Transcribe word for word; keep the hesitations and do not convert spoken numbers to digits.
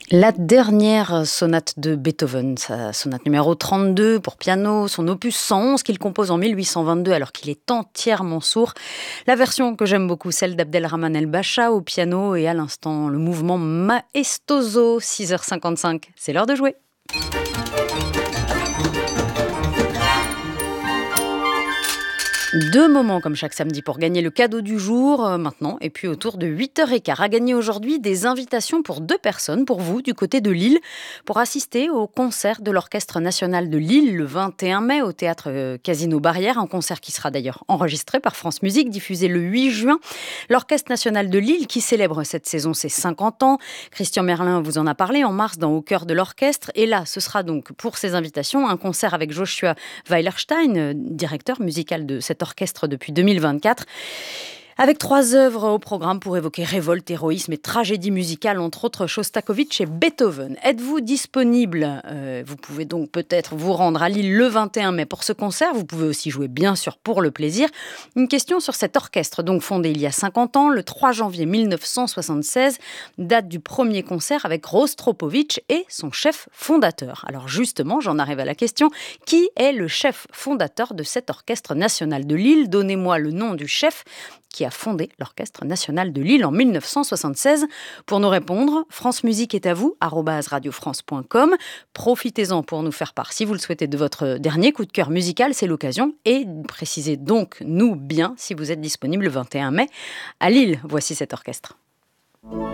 La dernière sonate de Beethoven, sa sonate numéro trente-deux pour piano, son opus cent onze qu'il compose en mille huit cent vingt-deux alors qu'il est entièrement sourd. La version que j'aime beaucoup, celle d'Abdelrahman El-Bacha au piano et à l'instant le mouvement maestoso, six heures cinquante-cinq. C'est l'heure de jouer. Deux moments comme chaque samedi pour gagner le cadeau du jour euh, maintenant et puis autour de huit heures quinze. À gagner aujourd'hui des invitations pour deux personnes, pour vous du côté de Lille, pour assister au concert de l'Orchestre National de Lille le vingt et un mai au Théâtre euh, Casino Barrière, un concert qui sera d'ailleurs enregistré par France Musique, diffusé le huit juin. L'Orchestre National de Lille qui célèbre cette saison ses cinquante ans. Christian Merlin vous en a parlé en mars dans Au cœur de l'orchestre et là ce sera donc pour ces invitations un concert avec Joshua Weilerstein, euh, directeur musical de cette orchestre depuis deux mille vingt-quatre. Avec trois œuvres au programme pour évoquer révolte, héroïsme et tragédie musicale, entre autres Shostakovich et Beethoven. Êtes-vous disponible ? euh, Vous pouvez donc peut-être vous rendre à Lille le vingt et un mai pour ce concert. Vous pouvez aussi jouer bien sûr pour le plaisir. Une question sur cet orchestre, donc fondé il y a cinquante ans, le trois janvier mille neuf cent soixante-seize, date du premier concert avec Rostropovitch et son chef fondateur. Alors justement, j'en arrive à la question, qui est le chef fondateur de cet orchestre national de Lille ? Donnez-moi le nom du chef qui a fondé l'Orchestre National de Lille en mille neuf cent soixante-seize. Pour nous répondre, France Musique est à vous, arobase radiofrance point com. Profitez-en pour nous faire part, si vous le souhaitez, de votre dernier coup de cœur musical, c'est l'occasion. Et précisez donc, nous bien, si vous êtes disponible le vingt et un mai à Lille. Voici cet orchestre.